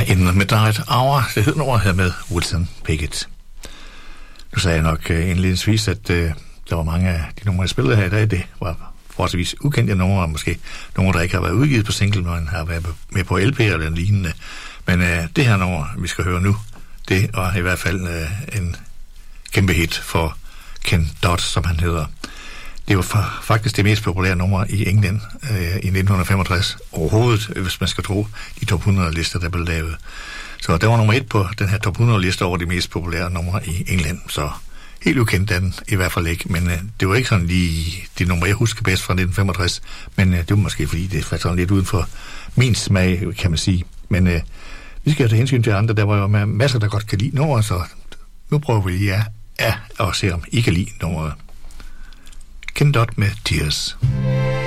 In the Midnight Hour, det hed nummeret her med Wilson Pickett. Nu sagde jeg nok indledningsvis, at der var mange af de numre, jeg spillede her i dag, det var forholdsvis ukendte numre, måske numre, der ikke har været udgivet på single, men har været med på LP eller lignende. Men det her nummer, vi skal høre nu, det var i hvert fald en kæmpe hit for Ken Dodd, som han hedder. Det var faktisk det mest populære nummer i England i 1965 overhovedet, hvis man skal tro de top 100 lister, der blev lavet. Så der var nummer 1 på den her top 100 liste over de mest populære numre i England. Så helt ukendt er den i hvert fald ikke, men det var ikke sådan lige det nummer, jeg husker bedst fra 1965, men det var måske fordi det var sådan lidt uden for min smag, kan man sige. Men vi skal tage hensyn til andre, der var jo masser, der godt kan lide nummeret, så nu prøver vi lige at se, om I kan lide nummeret. Ken Dodd med Tears.